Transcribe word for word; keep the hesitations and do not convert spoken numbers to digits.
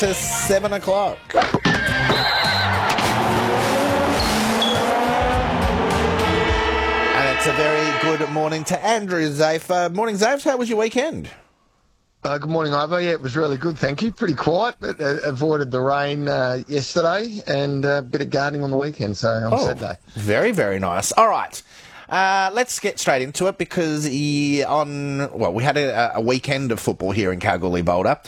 To seven o'clock. And it's a very good morning to Andrew Zafe. Uh, morning, Zafe. How was your weekend? Uh, good morning, Ivo. Yeah, it was really good, thank you. Pretty quiet, but uh, avoided the rain uh, yesterday and a bit of gardening on the weekend, so on Oh, Saturday. Very, very nice. All right. Uh, let's get straight into it because he, on, well, we had a, a weekend of football here in Kalgoorlie Boulder.